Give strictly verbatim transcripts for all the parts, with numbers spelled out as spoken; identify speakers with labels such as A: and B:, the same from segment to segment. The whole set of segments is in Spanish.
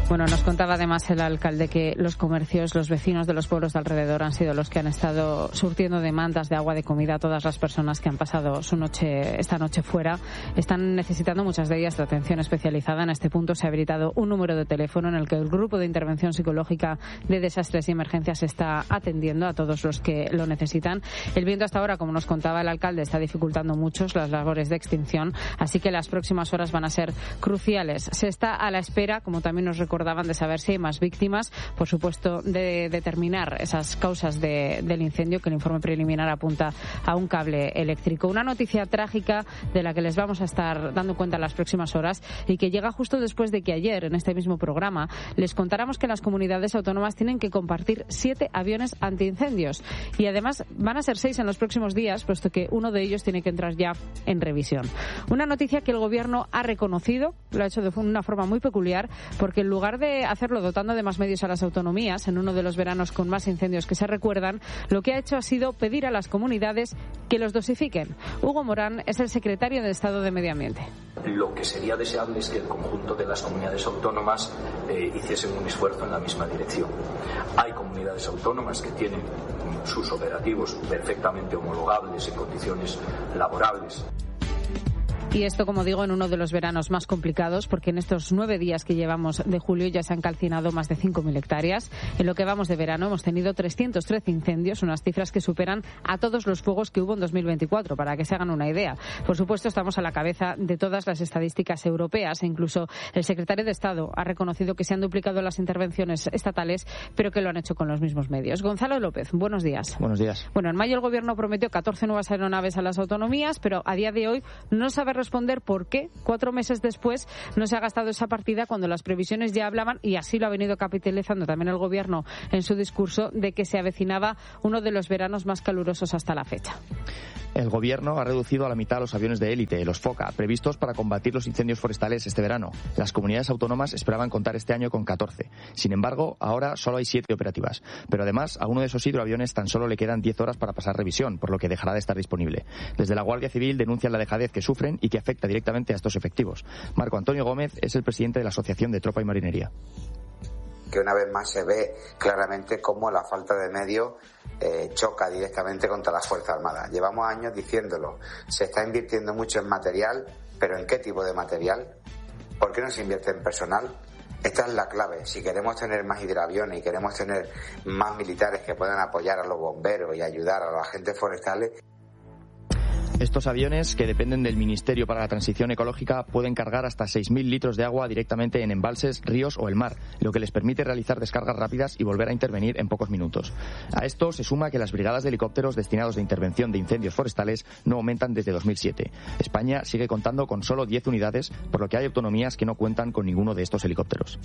A: Bueno, nos contaba además el alcalde que los comercios, los vecinos de los pueblos de alrededor han sido los que han estado surtiendo demandas de agua, de comida a todas las personas que han pasado su noche, esta noche fuera. Están necesitando muchas de ellas de atención especializada. En este punto se ha habilitado un número de teléfono en el que el Grupo de Intervención Psicológica de Desastres y Emergencias está atendiendo a todos los que lo necesitan. El viento hasta ahora, como nos contaba el alcalde, está dificultando mucho las labores de extinción, así que las próximas horas van a ser cruciales. Se está a la espera, como también nos recordaban, de saber si hay más víctimas, por supuesto, de determinar esas causas de, del incendio, que el informe preliminar apunta a un cable eléctrico. Una noticia trágica de la que les vamos a estar dando cuenta en las próximas horas y que llega justo después de que ayer, en este mismo programa, les contáramos que las comunidades autónomas tienen que compartir siete aviones antiincendios y además van a ser seis en los próximos días, puesto que uno de ellos tiene que entrar ya en revisión. Una noticia que el Gobierno ha reconocido, lo ha hecho de una forma muy peculiar, porque en lugar de hacerlo dotando de más medios a las autonomías en uno de los veranos con más incendios que se recuerdan, lo que ha hecho ha sido pedir a las comunidades que los dosifiquen. Hugo Morán es el secretario de Estado de Medio Ambiente.
B: Lo que sería deseable es que el conjunto de las comunidades autónomas eh, hiciesen un esfuerzo en la misma dirección. Hay comunidades autónomas que tienen sus operativos perfectamente homologables en condiciones laborables.
A: Y esto, como digo, en uno de los veranos más complicados, porque en estos nueve días que llevamos de julio ya se han calcinado más de cinco mil hectáreas. En lo que vamos de verano hemos tenido trescientos trece incendios, unas cifras que superan a todos los fuegos que hubo en dos mil veinticuatro, para que se hagan una idea. Por supuesto, estamos a la cabeza de todas las estadísticas europeas e incluso el secretario de Estado ha reconocido que se han duplicado las intervenciones estatales, pero que lo han hecho con los mismos medios. Gonzalo López, buenos días.
C: Buenos días.
A: Bueno, en mayo el Gobierno prometió catorce nuevas aeronaves a las autonomías, pero a día de hoy no sabe responder por qué cuatro meses después no se ha gastado esa partida cuando las previsiones ya hablaban, y así lo ha venido capitalizando también el Gobierno en su discurso, de que se avecinaba uno de los veranos más calurosos hasta la fecha.
C: El Gobierno ha reducido a la mitad los aviones de élite, los FOCA, previstos para combatir los incendios forestales este verano. Las comunidades autónomas esperaban contar este año con catorce. Sin embargo, ahora solo hay siete operativas. Pero además, a uno de esos hidroaviones tan solo le quedan diez horas para pasar revisión, por lo que dejará de estar disponible. Desde la Guardia Civil denuncian la dejadez que sufren y que afecta directamente a estos efectivos. Marco Antonio Gómez es el presidente de la Asociación de Tropa y Marinería.
D: Que una vez más se ve claramente cómo la falta de medios eh, choca directamente contra las Fuerzas Armadas. Llevamos años diciéndolo, se está invirtiendo mucho en material, pero ¿en qué tipo de material? ¿Por qué no se invierte en personal? Esta es la clave. Si queremos tener más hidroaviones y queremos tener más militares que puedan apoyar a los bomberos y ayudar a los agentes forestales.
C: Estos aviones, que dependen del Ministerio para la Transición Ecológica, pueden cargar hasta seis mil litros de agua directamente en embalses, ríos o el mar, lo que les permite realizar descargas rápidas y volver a intervenir en pocos minutos. A esto se suma que las brigadas de helicópteros destinados a intervención de incendios forestales no aumentan desde dos mil siete. España sigue contando con solo diez unidades, por lo que hay autonomías que no cuentan con ninguno de estos helicópteros.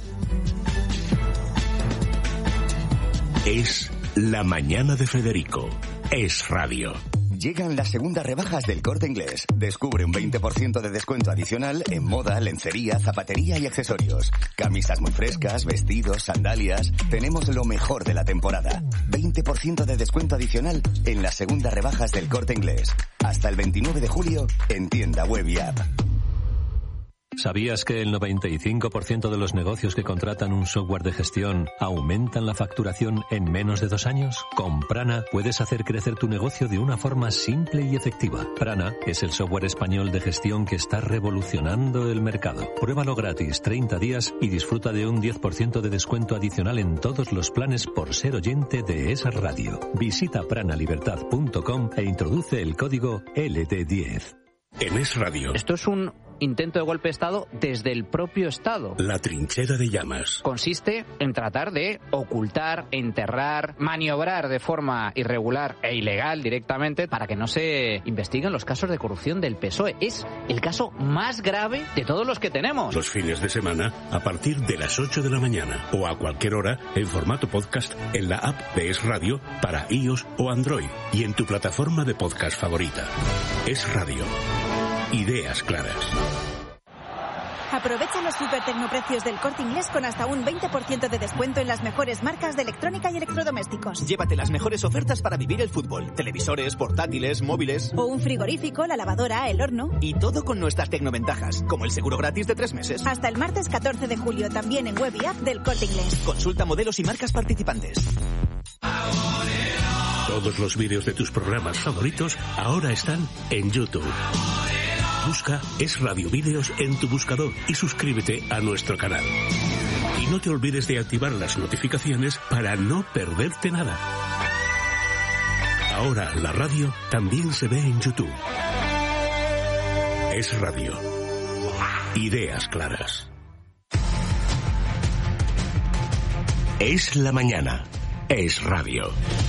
E: Es la mañana de Federico. Es radio.
F: Llegan las segundas rebajas del Corte Inglés. Descubre un veinte por ciento de descuento adicional en moda, lencería, zapatería y accesorios. Camisas muy frescas, vestidos, sandalias. Tenemos lo mejor de la temporada. veinte por ciento de descuento adicional en las segundas rebajas del Corte Inglés. Hasta el veintinueve de julio en tienda web y app.
G: ¿Sabías que el noventa y cinco por ciento de los negocios que contratan un software de gestión aumentan la facturación en menos de dos años? Con Prana puedes hacer crecer tu negocio de una forma simple y efectiva. Prana es el software español de gestión que está revolucionando el mercado. Pruébalo gratis treinta días y disfruta de un diez por ciento de descuento adicional en todos los planes por ser oyente de esa radio. Visita pranalibertad punto com e introduce el código L D diez.
E: En Es Radio.
H: Esto es un intento de golpe de Estado desde el propio Estado.
E: La trinchera de llamas.
H: Consiste en tratar de ocultar, enterrar, maniobrar de forma irregular e ilegal directamente para que no se investiguen los casos de corrupción del P S O E. Es el caso más grave de todos los que tenemos.
E: Los fines de semana a partir de las ocho de la mañana o a cualquier hora en formato podcast en la app de Es Radio para iOS o Android y en tu plataforma de podcast favorita. Es Radio. Ideas claras.
I: Aprovecha los super tecnoprecios del Corte Inglés con hasta un veinte por ciento de descuento en las mejores marcas de electrónica y electrodomésticos.
J: Llévate las mejores ofertas para vivir el fútbol. Televisores, portátiles, móviles.
I: O un frigorífico, la lavadora, el horno.
J: Y todo con nuestras tecnoventajas, como el seguro gratis de tres meses.
I: Hasta el martes catorce de julio, también en web y app del Corte Inglés.
J: Consulta modelos y marcas participantes.
E: Todos los vídeos de tus programas favoritos ahora están en YouTube. Busca Es Radio Vídeos en tu buscador y suscríbete a nuestro canal. Y no te olvides de activar las notificaciones para no perderte nada. Ahora la radio también se ve en YouTube. Es Radio. Ideas claras. Es la mañana. Es Radio.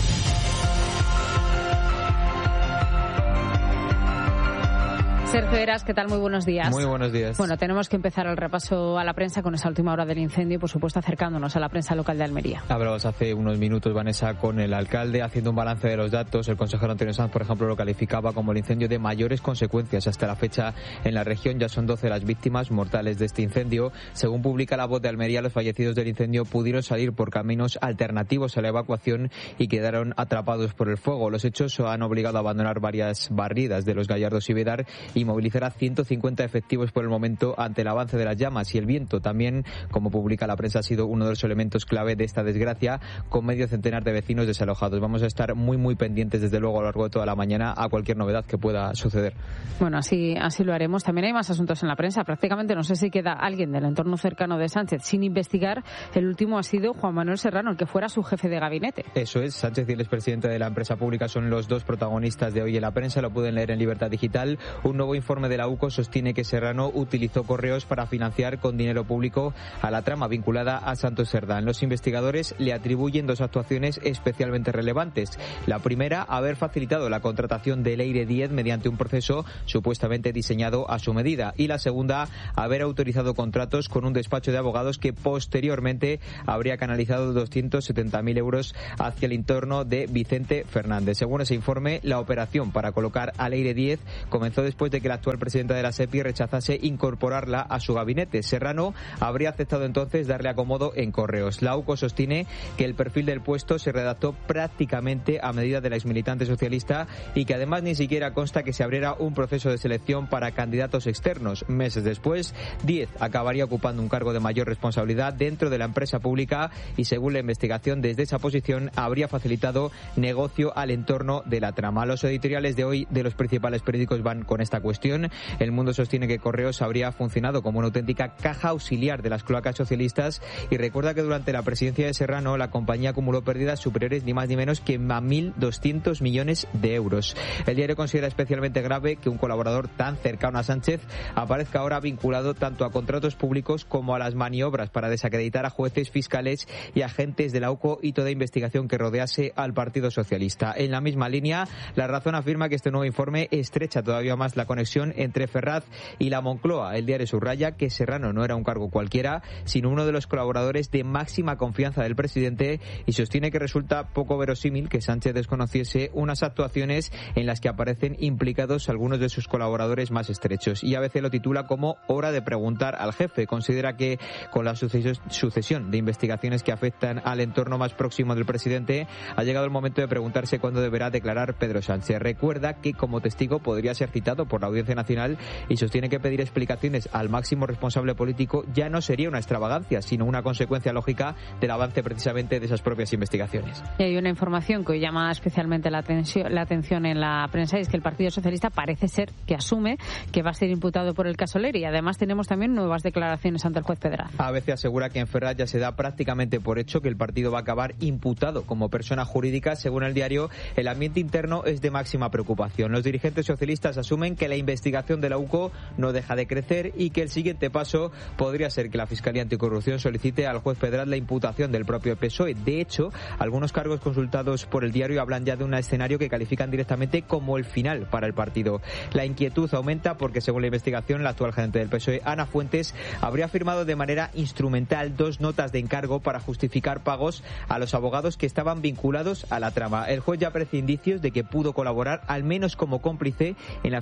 A: Sergio Eras, ¿qué tal? Muy buenos días.
K: Muy buenos días.
A: Bueno, tenemos que empezar el repaso a la prensa con esa última hora del incendio y, por supuesto, acercándonos a la prensa local de Almería.
K: Hablamos hace unos minutos, Vanessa, con el alcalde haciendo un balance de los datos. El consejero Antonio Sanz, por ejemplo, lo calificaba como el incendio de mayores consecuencias. Hasta la fecha, en la región ya son doce las víctimas mortales de este incendio. Según publica La Voz de Almería, los fallecidos del incendio pudieron salir por caminos alternativos a la evacuación y quedaron atrapados por el fuego. Los hechos han obligado a abandonar varias barridas de los Gallardos y Vedar y movilizar a ciento cincuenta efectivos por el momento ante el avance de las llamas. Y el viento también, como publica la prensa, ha sido uno de los elementos clave de esta desgracia, con medio centenar de vecinos desalojados. Vamos a estar muy muy pendientes desde luego a lo largo de toda la mañana a cualquier novedad que pueda suceder.
A: Bueno, así, así lo haremos. También hay más asuntos en la prensa. Prácticamente no sé si queda alguien del entorno cercano de Sánchez sin investigar. El último ha sido Juan Manuel Serrano, el que fuera su jefe de gabinete.
K: Eso es. Sánchez y el expresidente de la empresa pública son los dos protagonistas de hoy en la prensa. Lo pueden leer en Libertad Digital. Un nuevo informe de la U C O sostiene que Serrano utilizó correos para financiar con dinero público a la trama vinculada a Santos Cerdán. Los investigadores le atribuyen dos actuaciones especialmente relevantes. La primera, haber facilitado la contratación del Leire diez mediante un proceso supuestamente diseñado a su medida. Y la segunda, haber autorizado contratos con un despacho de abogados que posteriormente habría canalizado doscientos setenta mil euros hacia el entorno de Vicente Fernández. Según ese informe, la operación para colocar a Leire diez comenzó después de que la actual presidenta de la SEPI rechazase incorporarla a su gabinete. Serrano habría aceptado entonces darle acomodo en correos. La U C O sostiene que el perfil del puesto se redactó prácticamente a medida de la exmilitante socialista y que además ni siquiera consta que se abriera un proceso de selección para candidatos externos. Meses después, Díez acabaría ocupando un cargo de mayor responsabilidad dentro de la empresa pública y, según la investigación, desde esa posición habría facilitado negocio al entorno de la trama. Los editoriales de hoy de los principales periódicos van con esta cuestión. El Mundo sostiene que Correos habría funcionado como una auténtica caja auxiliar de las cloacas socialistas y recuerda que durante la presidencia de Serrano la compañía acumuló pérdidas superiores ni más ni menos que a mil doscientos millones de euros. El diario considera especialmente grave que un colaborador tan cercano a Sánchez aparezca ahora vinculado tanto a contratos públicos como a las maniobras para desacreditar a jueces, fiscales y agentes de la U C O y toda investigación que rodease al Partido Socialista. En la misma línea, La Razón afirma que este nuevo informe estrecha todavía más la conexión entre Ferraz y la Moncloa. El diario subraya que Serrano no era un cargo cualquiera, sino uno de los colaboradores de máxima confianza del presidente y sostiene que resulta poco verosímil que Sánchez desconociese unas actuaciones en las que aparecen implicados algunos de sus colaboradores más estrechos. Y A B C lo titula como hora de preguntar al jefe. Considera que con la sucesión de investigaciones que afectan al entorno más próximo del presidente ha llegado el momento de preguntarse cuándo deberá declarar Pedro Sánchez. Recuerda que como testigo podría ser citado por la Audiencia Nacional y sostiene que pedir explicaciones al máximo responsable político ya no sería una extravagancia, sino una consecuencia lógica del avance precisamente de esas propias investigaciones.
A: Y hay una información que hoy llama especialmente la atención, la atención en la prensa, y es que el Partido Socialista parece ser que asume que va a ser imputado por el caso Leire, y además tenemos también nuevas declaraciones ante el juez Pedraza.
K: A veces asegura que en Ferraz ya se da prácticamente por hecho que el partido va a acabar imputado como persona jurídica. Según el diario, el ambiente interno es de máxima preocupación. Los dirigentes socialistas asumen que la investigación de la U C O no deja de crecer y que el siguiente paso podría ser que la Fiscalía Anticorrupción solicite al juez Pedraza la imputación del propio P S O E. De hecho, algunos cargos consultados por el diario hablan ya de un escenario que califican directamente como el final para el partido. La inquietud aumenta porque, según la investigación, la actual gerente del P S O E, Ana Fuentes, habría firmado de manera instrumental dos notas de encargo para justificar pagos a los abogados que estaban vinculados a la trama. El juez ya aprecia indicios de que pudo colaborar, al menos como cómplice, en la financiación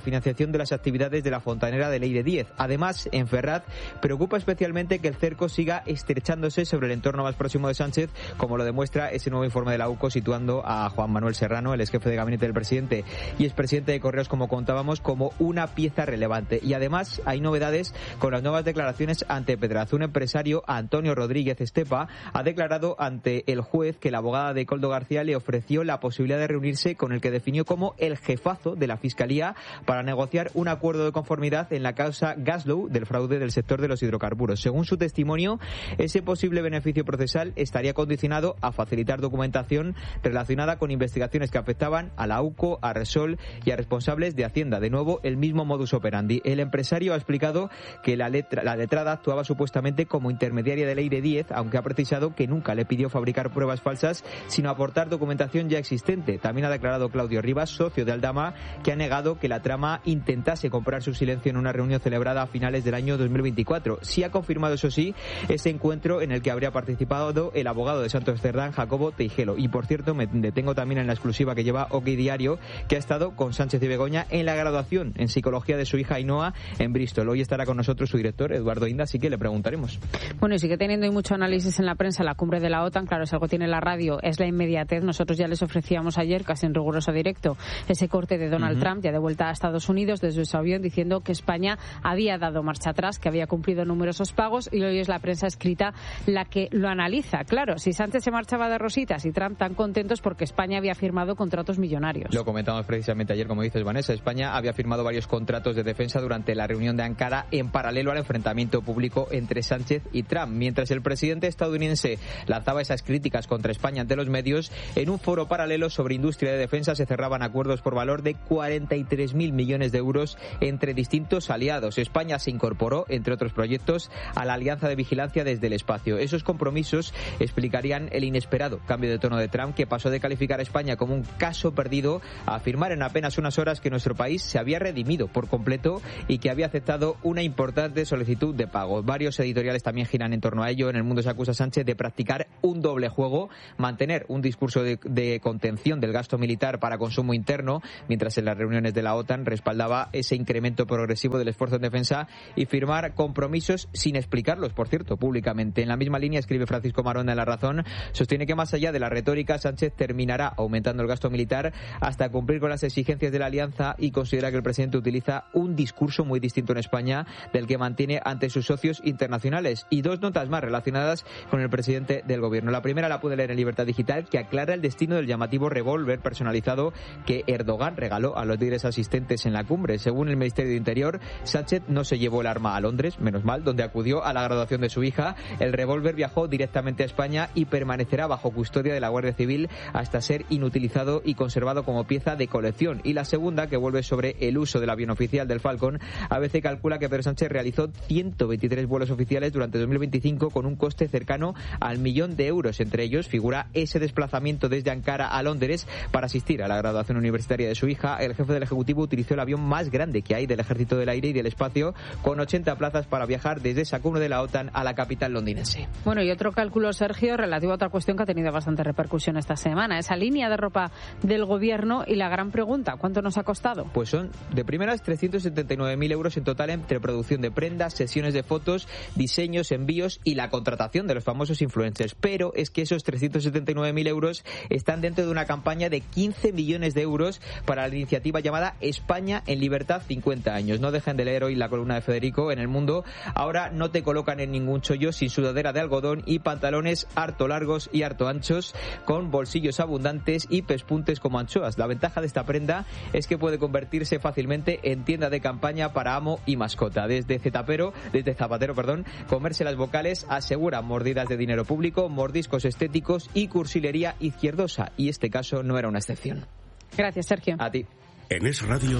K: reanudación de las actividades de la fontanera de Leire diez. Además, en Ferraz preocupa especialmente que el cerco siga estrechándose sobre el entorno más próximo de Sánchez, como lo demuestra ese nuevo informe de la U C O situando a Juan Manuel Serrano, el ex jefe de gabinete del presidente y expresidente de Correos, como contábamos, como una pieza relevante. Y además hay novedades con las nuevas declaraciones ante Pedraz. Un empresario, Antonio Rodríguez Estepa, ha declarado ante el juez que la abogada de Koldo García le ofreció la posibilidad de reunirse con el que definió como el jefazo de la Fiscalía para negociar un acuerdo de conformidad en la causa Gaslow del fraude del sector de los hidrocarburos. Según su testimonio, ese posible beneficio procesal estaría condicionado a facilitar documentación relacionada con investigaciones que afectaban a la U C O, a Repsol y a responsables de Hacienda. De nuevo, el mismo modus operandi. El empresario ha explicado que la, letra, la letrada actuaba supuestamente como intermediaria de Leire diez, aunque ha precisado que nunca le pidió fabricar pruebas falsas, sino aportar documentación ya existente. También ha declarado Claudio Rivas, socio de Aldama, que ha negado que la trama intentase comprar su silencio en una reunión celebrada a finales del año dos mil veinticuatro. Sí ha confirmado, eso sí, ese encuentro en el que habría participado el abogado de Santos Cerdán, Jacobo Teijelo. Y, por cierto, me detengo también en la exclusiva que lleva OK Diario, que ha estado con Sánchez y Begoña en la graduación en psicología de su hija Ainhoa en Bristol. Hoy estará con nosotros su director, Eduardo Inda, así que le preguntaremos.
A: Bueno, y sigue teniendo hoy mucho análisis en la prensa la cumbre de la OTAN. Claro, si algo tiene la radio es la inmediatez. Nosotros ya les ofrecíamos ayer, casi en riguroso directo, ese corte de Donald uh-huh. Trump, ya de vuelta a Estados Unidos desde su avión, diciendo que España había dado marcha atrás, que había cumplido numerosos pagos, y hoy es la prensa escrita la que lo analiza. Claro, si Sánchez se marchaba de rositas y Trump tan contentos porque España había firmado contratos millonarios.
K: Lo comentamos precisamente ayer, como dices, Vanessa. España había firmado varios contratos de defensa durante la reunión de Ankara en paralelo al enfrentamiento público entre Sánchez y Trump. Mientras el presidente estadounidense lanzaba esas críticas contra España ante los medios, en un foro paralelo sobre industria de defensa se cerraban acuerdos por valor de cuarenta y tres mil millones de euros entre distintos aliados. España se incorporó, entre otros proyectos, a la Alianza de Vigilancia desde el Espacio. Esos compromisos explicarían el inesperado cambio de tono de Trump, que pasó de calificar a España como un caso perdido a afirmar en apenas unas horas que nuestro país se había redimido por completo y que había aceptado una importante solicitud de pago. Varios editoriales también giran en torno a ello. En El Mundo se acusa a Sánchez de practicar un doble juego, mantener un discurso de, de contención del gasto militar para consumo interno, mientras en las reuniones de la OTAN respaldaba ese incremento progresivo del esfuerzo en defensa, y firmar compromisos sin explicarlos, por cierto, públicamente. En la misma línea escribe Francisco Maronda en La Razón, sostiene que más allá de la retórica, Sánchez terminará aumentando el gasto militar hasta cumplir con las exigencias de la alianza, y considera que el presidente utiliza un discurso muy distinto en España del que mantiene ante sus socios internacionales. Y dos notas más relacionadas con el presidente del gobierno. La primera la puede leer en Libertad Digital, que aclara el destino del llamativo revólver personalizado que Erdogan regaló a los líderes asistentes en la cumbre. Según el Ministerio de Interior, Sánchez no se llevó el arma a Londres, menos mal, donde acudió a la graduación de su hija. El revólver viajó directamente a España y permanecerá bajo custodia de la Guardia Civil hasta ser inutilizado y conservado como pieza de colección. Y la segunda, que vuelve sobre el uso del avión oficial del Falcon, A B C calcula que Pedro Sánchez realizó ciento veintitrés vuelos oficiales durante dos mil veinticinco con un coste cercano al millón de euros. Entre ellos figura ese desplazamiento desde Ankara a Londres para asistir a la graduación universitaria de su hija. El jefe del Ejecutivo utilizó el avión más grande que hay del Ejército del Aire y del Espacio, con ochenta plazas para viajar desde esa cumbre de la OTAN a la capital londinense.
A: Bueno, y otro cálculo, Sergio, relativo a otra cuestión que ha tenido bastante repercusión esta semana, esa línea de ropa del gobierno, y la gran pregunta, ¿cuánto nos ha costado?
K: Pues son de primeras trescientos setenta y nueve mil euros en total, entre producción de prendas, sesiones de fotos, diseños, envíos y la contratación de los famosos influencers. Pero es que esos trescientos setenta y nueve mil euros están dentro de una campaña de quince millones de euros para la iniciativa llamada España en Libertad cincuenta años. No dejen de leer hoy la columna de Federico en El Mundo. Ahora no te colocan en ningún chollo sin sudadera de algodón y pantalones harto largos y harto anchos, con bolsillos abundantes y pespuntes como anchoas. La ventaja de esta prenda es que puede convertirse fácilmente en tienda de campaña para amo y mascota. Desde Zetapero, desde Zapatero, perdón, comerse las vocales asegura mordidas de dinero público, mordiscos estéticos y cursilería izquierdosa. Y este caso no era una excepción.
A: Gracias, Sergio.
K: A ti.
E: En Es Radio.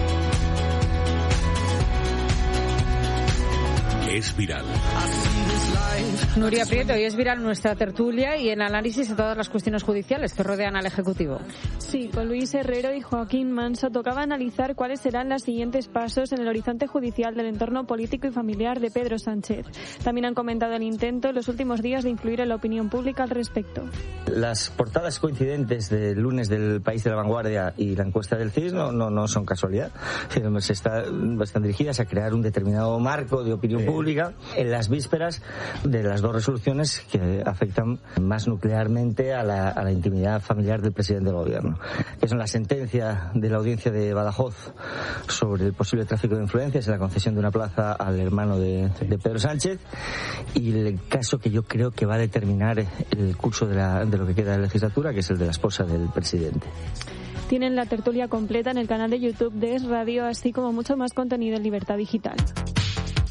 E: Es viral.
A: Nuria Prieto, hoy es viral nuestra tertulia y en análisis de todas las cuestiones judiciales que rodean al Ejecutivo.
L: Sí, con Luis Herrero y Joaquín Manso tocaba analizar cuáles serán los siguientes pasos en el horizonte judicial del entorno político y familiar de Pedro Sánchez. También han comentado el intento en los últimos días de influir en la opinión pública al respecto.
M: Las portadas coincidentes del lunes del País de la Vanguardia y la encuesta del C I S no, no, no son casualidad, sino se está, están dirigidas a crear un determinado marco de opinión pública en las vísperas de las dos resoluciones que afectan más nuclearmente a la, a la intimidad familiar del presidente del gobierno, que son la sentencia de la audiencia de Badajoz sobre el posible tráfico de influencias en la concesión de una plaza al hermano de, de Pedro Sánchez, y el caso que yo creo que va a determinar el curso de, la, de lo que queda de la legislatura, que es el de la esposa del presidente.
L: Tienen la tertulia completa en el canal de YouTube de Es Radio, así como mucho más contenido en Libertad Digital.